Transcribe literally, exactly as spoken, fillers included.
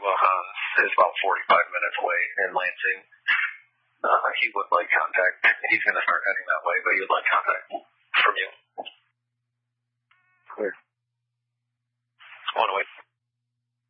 Omaha is about forty-five minutes away in Lansing. Uh, he would like contact. He's going to start heading that way, but he would like contact.